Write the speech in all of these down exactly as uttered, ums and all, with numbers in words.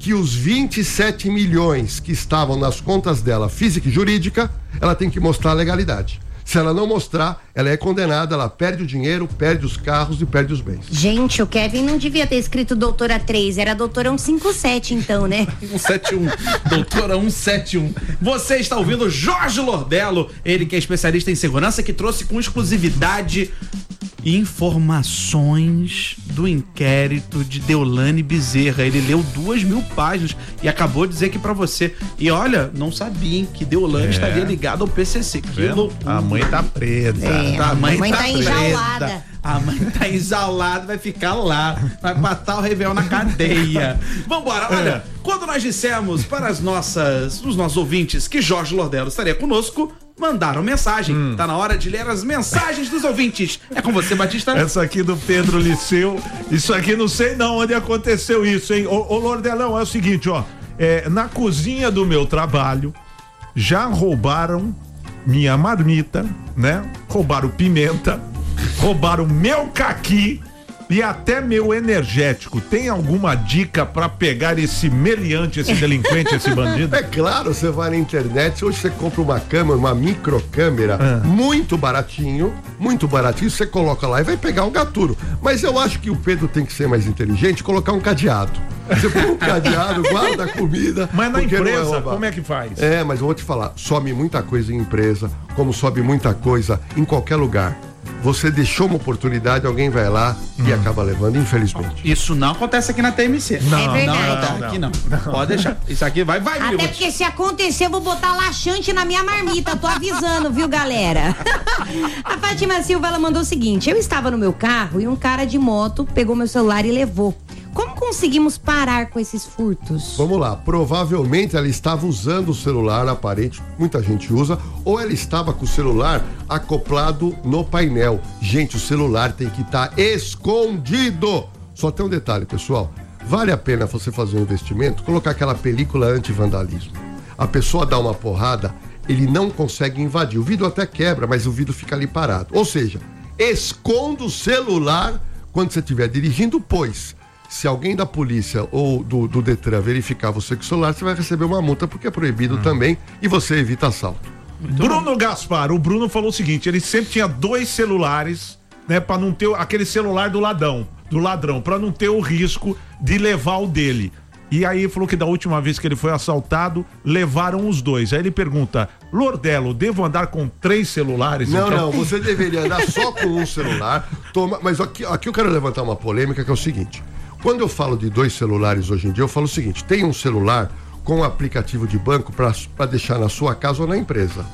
que os vinte e sete milhões que estavam nas contas dela, física e jurídica, ela tem que mostrar a legalidade. Se ela não mostrar, ela é condenada, ela perde o dinheiro, perde os carros e perde os bens. Gente, o Kevin não devia ter escrito doutora três, era doutora cento e cinquenta e sete então, né? cento e setenta e um, doutora cento e setenta e um. Você está ouvindo Jorge Lordello, ele que é especialista em segurança, que trouxe com exclusividade informações do inquérito de Deolane Bezerra. Ele leu duas mil páginas e acabou de dizer aqui pra você. E olha, não sabiam que Deolane é. estaria ligada ao P C C. Que a mãe tá presa. É, a mãe, a mãe tá, tá enjaulada. A mãe tá exaulada, vai ficar lá, vai matar o Réveillon na cadeia. Vambora, olha, é. quando nós dissemos para as nossas, os nossos ouvintes que Jorge Lordello estaria conosco, mandaram mensagem. Hum. Tá na hora de ler as mensagens dos ouvintes. É com você, Batista. Essa aqui do Pedro Liceu. Isso aqui não sei não onde aconteceu isso, hein? Ô, ô Lordelão, é o seguinte, ó. É, na cozinha do meu trabalho, já roubaram minha marmita, né? Roubaram pimenta, roubaram meu caqui e até meu energético. Tem alguma dica pra pegar esse meliante, esse delinquente, esse bandido? É claro, você vai na internet, hoje você compra uma câmera, uma microcâmera, ah. muito baratinho, muito baratinho, você coloca lá e vai pegar um gaturo. Mas eu acho que o Pedro tem que ser mais inteligente e colocar um cadeado. Você põe um cadeado, guarda a comida. Mas na empresa, é como é que faz? É, mas eu vou te falar, sobe muita coisa em empresa, como sobe muita coisa em qualquer lugar. Você deixou uma oportunidade, alguém vai lá hum. e acaba levando, infelizmente. Isso não acontece aqui na T M C. Não, é verdade. Não, não, não, aqui não. não. Pode deixar. Isso aqui vai, vai. Até porque se acontecer, eu vou botar laxante na minha marmita. Tô avisando, viu, galera? A Fátima Silva, ela mandou o seguinte: eu estava no meu carro e um cara de moto pegou meu celular e levou. Como conseguimos parar com esses furtos? Vamos lá, provavelmente ela estava usando o celular aparente, muita gente usa, ou ela estava com o celular acoplado no painel. Gente, o celular tem que estar tá escondido. Só tem um detalhe, pessoal, vale a pena você fazer um investimento, colocar aquela película anti-vandalismo. A pessoa dá uma porrada, ele não consegue invadir, o vidro até quebra, mas o vidro fica ali parado. Ou seja, esconda o celular quando você estiver dirigindo, pois se alguém da polícia ou do, do Detran verificar você com o celular, você vai receber uma multa, porque é proibido hum. também, e você evita assalto. Muito Bruno bom. Gaspar, o Bruno falou o seguinte, ele sempre tinha dois celulares, né, para não ter aquele celular do ladrão, do ladrão, para não ter o risco de levar o dele. E aí ele falou que da última vez que ele foi assaltado, levaram os dois. Aí ele pergunta: Lordello, devo andar com três celulares? Não, então? não, você deveria andar só com um celular. Toma, mas aqui, aqui eu quero levantar uma polêmica, que é o seguinte: quando eu falo de dois celulares hoje em dia, eu falo o seguinte: tem um celular com um aplicativo de banco para deixar na sua casa ou na empresa.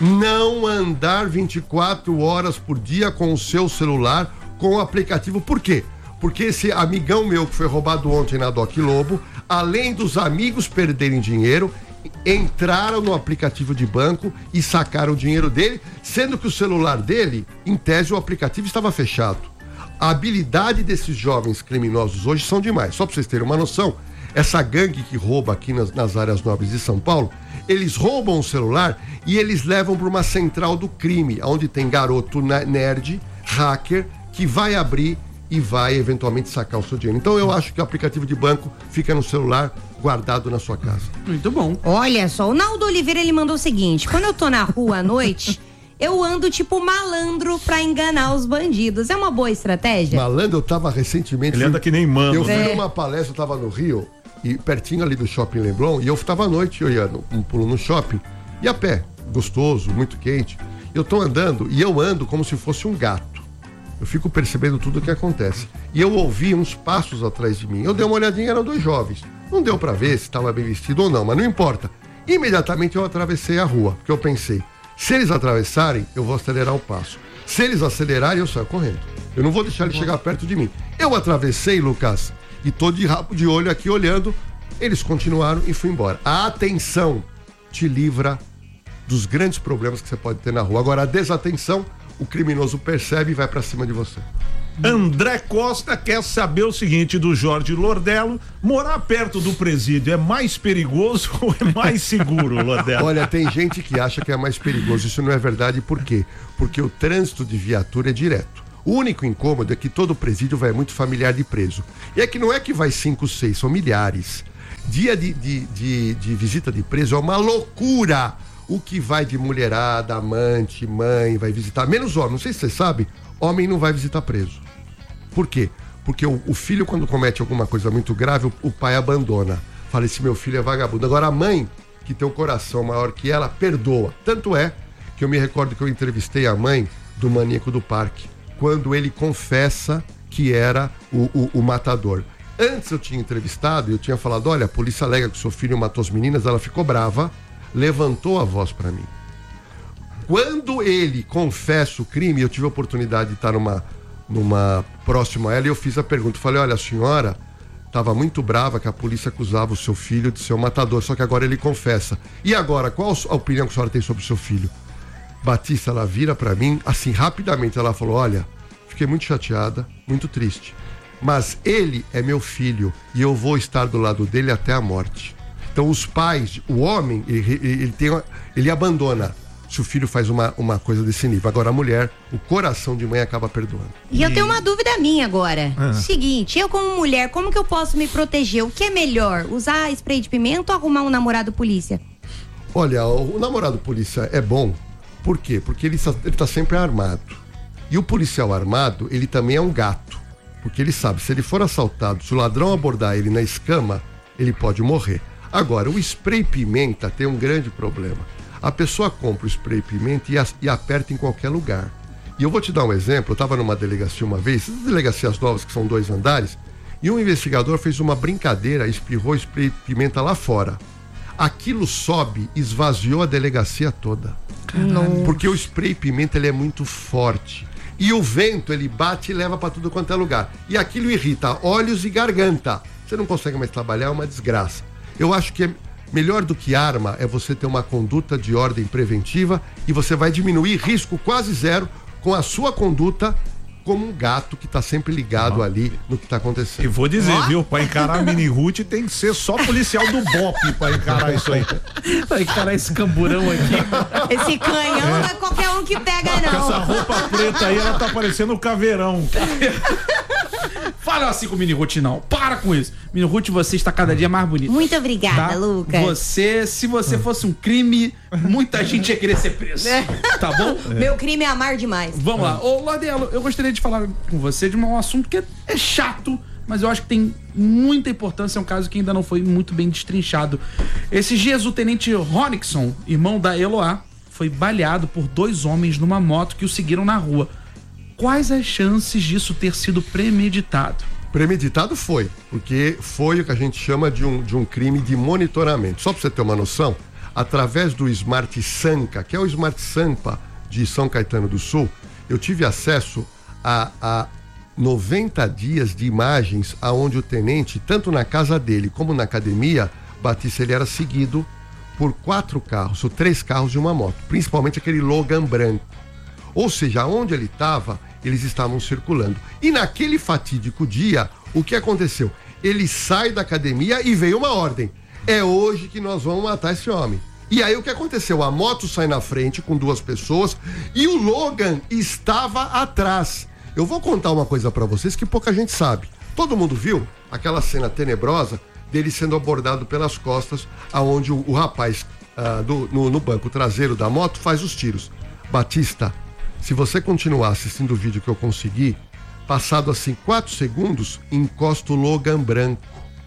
Não andar vinte e quatro horas por dia com o seu celular com o aplicativo. Por quê? Porque esse amigão meu que foi roubado ontem na Doc Lobo, além dos amigos perderem dinheiro, entraram no aplicativo de banco e sacaram o dinheiro dele, sendo que o celular dele, em tese, o aplicativo estava fechado. A habilidade desses jovens criminosos hoje são demais. Só para vocês terem uma noção, essa gangue que rouba aqui nas, nas áreas nobres de São Paulo, eles roubam o celular e eles levam para uma central do crime, onde tem garoto nerd, hacker, que vai abrir e vai eventualmente sacar o seu dinheiro. Então eu acho que o aplicativo de banco fica no celular, guardado na sua casa. Muito bom. Olha só, o Naldo Oliveira, ele mandou o seguinte: quando eu tô na rua à noite, eu ando tipo malandro pra enganar os bandidos. É uma boa estratégia? Malandro, eu tava recentemente... Ele anda que nem mano. Eu fui é. numa palestra, eu tava no Rio, e pertinho ali do Shopping Leblon, e eu tava à noite olhando um pulo no shopping, e a pé, gostoso, muito quente. Eu tô andando, e eu ando como se fosse um gato. Eu fico percebendo tudo o que acontece. E eu ouvi uns passos atrás de mim. Eu dei uma olhadinha, eram dois jovens. Não deu pra ver se estava bem vestido ou não, mas não importa. Imediatamente eu atravessei a rua, porque eu pensei, se eles atravessarem, eu vou acelerar o passo. Se eles acelerarem, eu saio correndo. Eu não vou deixar eles chegar perto de mim. Eu atravessei, Lucas, e tô de rabo de olho aqui olhando. Eles continuaram e fui embora. A atenção te livra dos grandes problemas que você pode ter na rua. Agora, a desatenção, o criminoso percebe e vai pra cima de você. André Costa quer saber o seguinte do Jorge Lordello: morar perto do presídio é mais perigoso ou é mais seguro, Lordello? Olha, tem gente que acha que é mais perigoso. Isso não é verdade. Por quê? Porque o trânsito de viatura é direto. O único incômodo é que todo presídio vai muito familiar de preso. E é que não é que vai cinco, seis, são milhares. Dia de, de, de, de visita de preso é uma loucura. O que vai de mulherada, amante, mãe, vai visitar, menos homem. Não sei se você sabe, homem não vai visitar preso. Por quê? Porque o, o filho, quando comete alguma coisa muito grave, o, o pai abandona. Fala, esse meu filho é vagabundo. Agora a mãe, que tem um coração maior que ela, perdoa. Tanto é que eu me recordo que eu entrevistei a mãe do maníaco do parque, quando ele confessa que era o, o, o matador. Antes eu tinha entrevistado e eu tinha falado, olha, a polícia alega que o seu filho matou as meninas, ela ficou brava, levantou a voz pra mim. Quando ele confessa o crime, eu tive a oportunidade de estar numa, numa próxima a ela e eu fiz a pergunta, falei, olha, a senhora estava muito brava que a polícia acusava o seu filho de ser o matador, só que agora ele confessa. E agora, qual a opinião que a senhora tem sobre o seu filho? Batista, ela vira pra mim, assim, rapidamente, ela falou, olha, fiquei muito chateada, muito triste. Mas ele é meu filho e eu vou estar do lado dele até a morte. Então os pais, o homem, ele, ele, tem, ele abandona se o filho faz uma, uma coisa desse nível. Agora a mulher, o coração de mãe acaba perdoando. E eu tenho uma dúvida minha agora. Ah. Seguinte, eu como mulher, como que eu posso me proteger? O que é melhor? Usar spray de pimenta ou arrumar um namorado polícia? Olha, o, o namorado polícia é bom. Por quê? Porque ele está, ele está sempre armado. E o policial armado, ele também é um gato. Porque ele sabe, se ele for assaltado, se o ladrão abordar ele na escama, ele pode morrer. Agora, o spray pimenta tem um grande problema. A pessoa compra o spray pimenta e, a, e aperta em qualquer lugar. E eu vou te dar um exemplo, eu estava numa delegacia uma vez, essas delegacias novas que são dois andares, e um investigador fez uma brincadeira, espirrou spray pimenta lá fora. Aquilo sobe, esvaziou a delegacia toda. Não. Porque o spray pimenta ele é muito forte. E o vento, ele bate e leva para tudo quanto é lugar. E aquilo irrita olhos e garganta. Você não consegue mais trabalhar, é uma desgraça. Eu acho que é melhor do que arma é você ter uma conduta de ordem preventiva e você vai diminuir risco quase zero com a sua conduta como um gato que tá sempre ligado ah. ali no que tá acontecendo. E vou dizer, ah? viu, pra encarar a mini Ruth tem que ser só policial do B O P pra encarar isso aí. Pra encarar esse camburão aqui. Esse canhão é. não é qualquer um que pega, não. Com essa roupa preta aí, ela tá parecendo um caveirão. Fala assim com o Mini Ruth, não. Para com isso. Mini Ruth, você está cada dia mais bonita. Muito obrigada, tá? Lucas. Você, se você fosse um crime, muita gente ia querer ser preso. É. Tá bom? É. Meu crime é amar demais. Vamos é. lá. Ô, Lordelo, eu gostaria de falar com você de um assunto que é, é chato, mas eu acho que tem muita importância. É um caso que ainda não foi muito bem destrinchado. Esses dias, o tenente Ronixon, irmão da Eloá, foi baleado por dois homens numa moto que o seguiram na rua. Quais as chances disso ter sido premeditado? Premeditado foi, porque foi o que a gente chama de um, de um crime de monitoramento. Só para você ter uma noção, através do Smart Sampa, que é o Smart Sampa de São Caetano do Sul, eu tive acesso a, a noventa dias de imagens aonde o tenente, tanto na casa dele como na academia, Batista, ele era seguido por quatro carros, ou três carros de uma moto, principalmente aquele Logan branco. Ou seja, onde ele estava, eles estavam circulando. E naquele fatídico dia, o que aconteceu? Ele sai da academia e veio uma ordem. É hoje que nós vamos matar esse homem. E aí o que aconteceu? A moto sai na frente com duas pessoas e o Logan estava atrás. Eu vou contar uma coisa pra vocês que pouca gente sabe. Todo mundo viu aquela cena tenebrosa dele sendo abordado pelas costas, aonde o, o rapaz uh, do, no, no banco traseiro da moto faz os tiros. Batista, se você continuar assistindo o vídeo que eu consegui, passado assim quatro segundos, encosta o Logan branco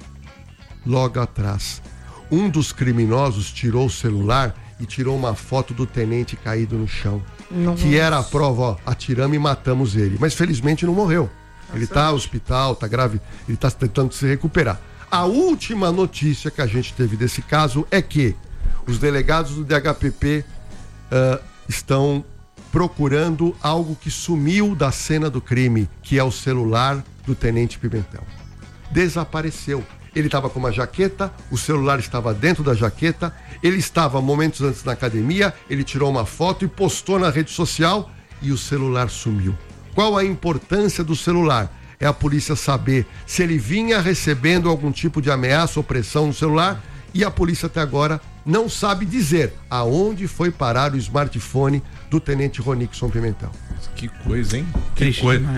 logo atrás. Um dos criminosos tirou o celular e tirou uma foto do tenente caído no chão. Nossa. Que era a prova, ó, atiramos e matamos ele. Mas felizmente não morreu. Ele tá no hospital, tá grave, ele tá tentando se recuperar. A última notícia que a gente teve desse caso é que os delegados do D H P P uh, estão procurando algo que sumiu da cena do crime, que é o celular do tenente Pimentel. Desapareceu. Ele estava com uma jaqueta, o celular estava dentro da jaqueta, ele estava momentos antes na academia, ele tirou uma foto e postou na rede social e o celular sumiu. Qual a importância do celular? É a polícia saber se ele vinha recebendo algum tipo de ameaça ou pressão no celular, e a polícia até agora não sabe dizer aonde foi parar o smartphone do tenente Ronixon Pimentel. Que coisa, hein? Que Triste, coisa. né?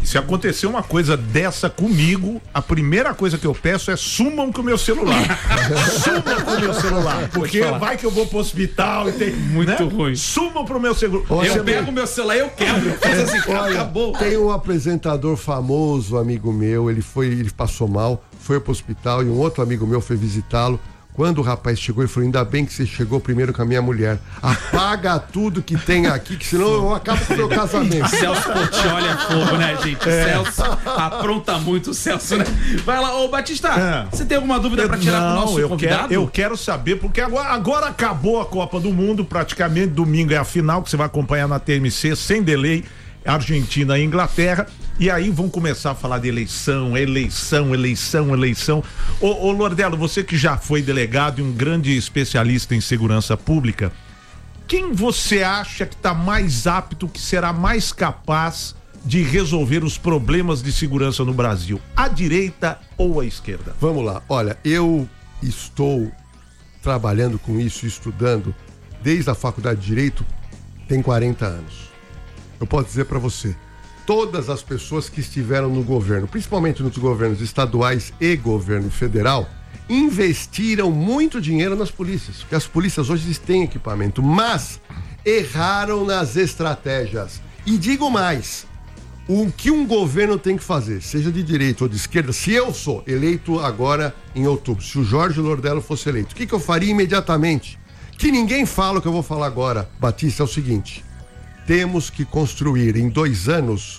Se acontecer uma coisa dessa comigo, a primeira coisa que eu peço é sumam com o meu celular. Sumam com o meu celular. Porque vai que eu vou pro hospital e tem. Muito né? ruim. Sumam pro meu celular. Eu celular. pego o meu celular e eu quebro. Eu assim, Olha, acabou. Tem um apresentador famoso, amigo meu, ele foi, ele passou mal, foi pro hospital e um outro amigo meu foi visitá-lo. Quando o rapaz chegou, ele falou, ainda bem que você chegou primeiro com a minha mulher. Apaga tudo que tem aqui, que senão eu acabo com o meu casamento. Celso Portiolli é fogo, né, gente? É. Celso apronta muito o Celso, né? Vai lá, ô Batista, é. você tem alguma dúvida pra tirar Não, pro nosso eu convidado? Quero, eu quero saber, porque agora, agora acabou a Copa do Mundo, praticamente domingo é a final, que você vai acompanhar na T M C, sem delay, Argentina e Inglaterra. E aí vão começar a falar de eleição, eleição, eleição, eleição. Ô, ô Lordelo, você que já foi delegado e um grande especialista em segurança pública, quem você acha que está mais apto, que será mais capaz de resolver os problemas de segurança no Brasil? A direita ou a esquerda? Vamos lá. Olha, eu estou trabalhando com isso, estudando, desde a faculdade de Direito, tem quarenta anos. Eu posso dizer para você, todas as pessoas que estiveram no governo, principalmente nos governos estaduais e governo federal, investiram muito dinheiro nas polícias, porque as polícias hoje têm equipamento, mas erraram nas estratégias. E digo mais, o que um governo tem que fazer, seja de direita ou de esquerda, se eu sou eleito agora em outubro, se o Jorge Lordello fosse eleito, o que, que eu faria imediatamente? Que ninguém fala o que eu vou falar agora, Batista, é o seguinte: temos que construir em dois anos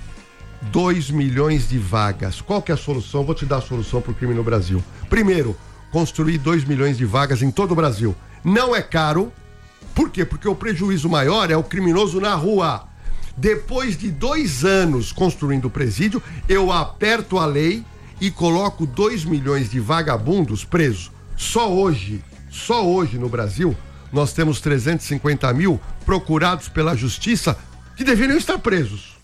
dois milhões de vagas. Qual que é a solução? Vou te dar a solução para o crime no Brasil. Primeiro, construir dois milhões de vagas em todo o Brasil. Não é caro. Por quê? Porque o prejuízo maior é o criminoso na rua. Depois de dois anos construindo o presídio, eu aperto a lei e coloco dois milhões de vagabundos presos. Só hoje, só hoje no Brasil, nós temos trezentos e cinquenta mil procurados pela justiça que deveriam estar presos.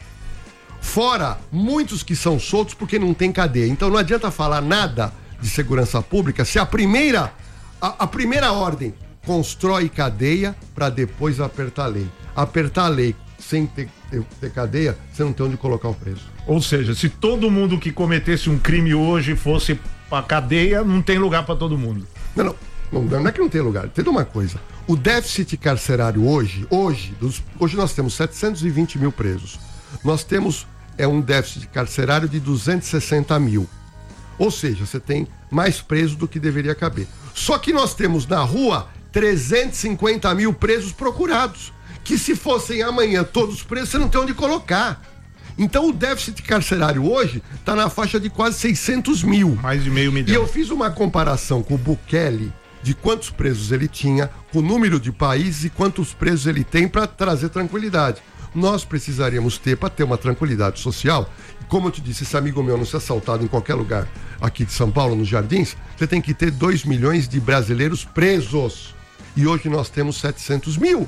Fora muitos que são soltos porque não tem cadeia. Então não adianta falar nada de segurança pública se a primeira, a, a primeira ordem constrói cadeia para depois apertar a lei. Apertar a lei sem ter, ter, ter cadeia, você não tem onde colocar o preso. Ou seja, se todo mundo que cometesse um crime hoje fosse pra cadeia, não tem lugar para todo mundo. Não, não. Não, não é que não tem lugar. Entenda uma coisa. O déficit carcerário hoje, hoje, dos, hoje nós temos setecentos e vinte mil presos. Nós temos é um déficit carcerário de duzentos e sessenta mil. Ou seja, você tem mais presos do que deveria caber. Só que nós temos na rua trezentos e cinquenta mil presos procurados. Que se fossem amanhã todos presos, você não tem onde colocar. Então o déficit carcerário hoje está na faixa de quase seiscentos mil. Mais de meio milhão. E eu fiz uma comparação com o Bukele, de quantos presos ele tinha, com o número de países e quantos presos ele tem para trazer tranquilidade. Nós precisaríamos ter, para ter uma tranquilidade social, como eu te disse, esse amigo meu não ser assaltado em qualquer lugar aqui de São Paulo, nos Jardins, você tem que ter dois milhões de brasileiros presos. E hoje nós temos setecentos mil.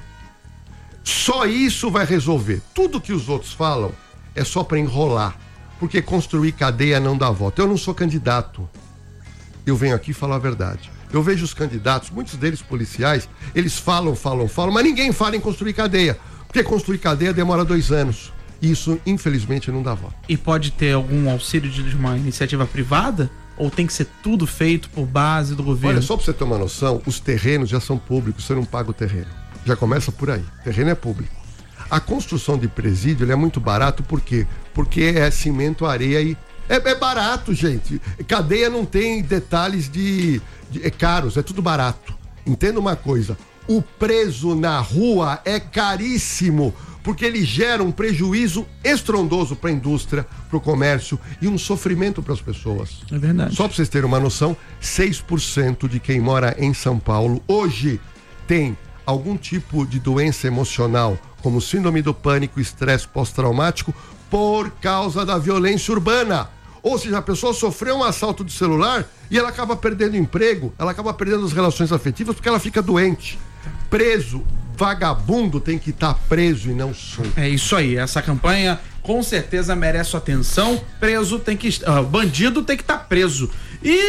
Só isso vai resolver. Tudo que os outros falam é só para enrolar, porque construir cadeia não dá voto. Eu não sou candidato. Eu venho aqui falar a verdade. Eu vejo os candidatos, muitos deles policiais, eles falam, falam, falam, mas ninguém fala em construir cadeia. Porque construir cadeia demora dois anos. E isso, infelizmente, não dá voto. E pode ter algum auxílio de uma iniciativa privada? Ou tem que ser tudo feito por base do governo? Olha, só pra você ter uma noção, os terrenos já são públicos, você não paga o terreno. Já começa por aí. O terreno é público. A construção de presídio ele é muito barato, por quê? Porque é cimento, areia e... É, é barato, gente. Cadeia não tem detalhes de, de... É caros, é tudo barato. Entenda uma coisa. O preso na rua é caríssimo, porque ele gera um prejuízo estrondoso para a indústria, para o comércio e um sofrimento para as pessoas. É verdade. Só para vocês terem uma noção, seis por cento de quem mora em São Paulo hoje tem algum tipo de doença emocional, como síndrome do pânico, estresse pós-traumático, por causa da violência urbana. Ou seja, a pessoa sofreu um assalto de celular e ela acaba perdendo emprego, ela acaba perdendo as relações afetivas porque ela fica doente. Preso, vagabundo tem que estar tá preso e não solto. É isso aí, essa campanha com certeza merece sua atenção. Preso tem que uh, bandido tem que estar tá preso. E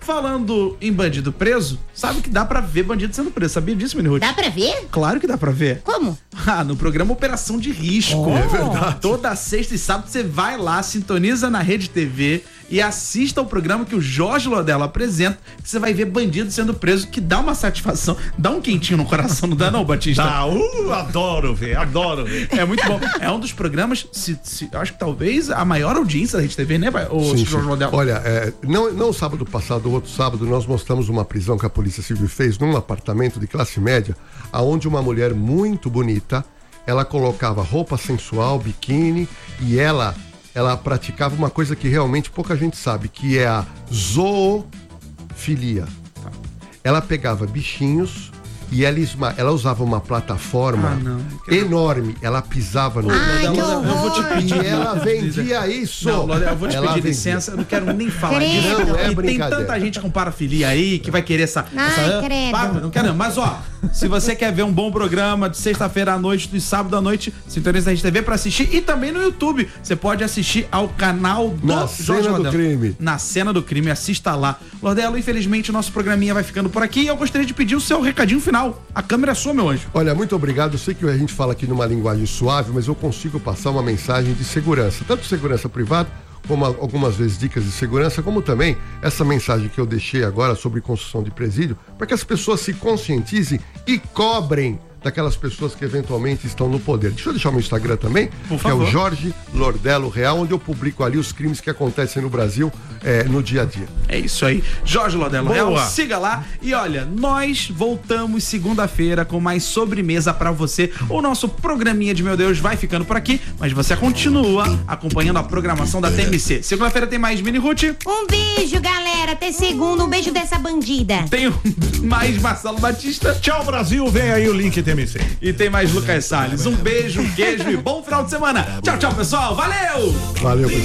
Falando em bandido preso, sabe que dá pra ver bandido sendo preso. Sabia disso, Mini Ruth? Dá pra ver? Claro que dá pra ver. Como? Ah, no programa Operação de Risco. Oh. É verdade. Toda sexta e sábado você vai lá, sintoniza na Rede T V e assista ao programa que o Jorge Lordello apresenta, que você vai ver bandido sendo preso, que dá uma satisfação, dá um quentinho no coração, não dá não, Batista? Dá, uh, adoro ver, adoro ver. É muito bom. É um dos programas, se, se, eu acho que talvez a maior audiência da Rede T V, né, o sim, Jorge sim. Lordello? Olha, é, não, não sábado passado, o outro sábado, nós mostramos uma prisão que a Polícia Civil fez num apartamento de classe média, aonde uma mulher muito bonita, ela colocava roupa sensual, biquíni, e ela, ela praticava uma coisa que realmente pouca gente sabe, que é a zoofilia. Ela pegava bichinhos e ela, esma... ela usava uma plataforma Ah, não. enorme, ela pisava no... Ai, que eu vou te horror. pedir. E ela vendia isso. Não, Lordello, eu vou te Ela pedir vendia. licença, eu não quero nem falar Credo. disso. Não, é e tem brincadeira. tanta gente com parafilia aí que vai querer essa. Ai, essa credo. Pá, não quero, não. Mas ó, se você quer ver um bom programa de sexta-feira à noite, de sábado à noite, sintoniza da Rede T V pra assistir e também no YouTube. Você pode assistir ao canal do Na Jorge Cena do Lordello. Crime. Na Cena do Crime, assista lá. Lordello, infelizmente o nosso programinha vai ficando por aqui e eu gostaria de pedir o seu recadinho final. A câmera é sua, meu anjo. Olha, muito obrigado. Eu sei que a gente fala aqui numa linguagem suave, mas eu consigo passar uma mensagem de segurança, tanto segurança privada, como a- algumas vezes dicas de segurança, como também essa mensagem que eu deixei agora sobre construção de presídio, para que as pessoas se conscientizem e cobrem daquelas pessoas que eventualmente estão no poder. Deixa eu deixar o meu Instagram também, Por que é o favor. Jorge Lordello Real, onde eu publico ali os crimes que acontecem no Brasil eh, no dia a dia. É isso aí. Jorge Lordello Boa. Real, siga lá. E olha, nós voltamos segunda-feira com mais sobremesa pra você. O nosso programinha de Meu Deus vai ficando por aqui, mas você continua acompanhando a programação da T M C. Segunda-feira tem mais Mini Ruth, Um beijo, galera. Até segunda. Um beijo dessa bandida. tem mais Marcelo Batista Tchau, Brasil, vem aí o link T M C. e tem mais Lucas Salles. Um beijo, um queijo e bom final de semana. Tchau, tchau, pessoal. Valeu! Valeu, pessoal.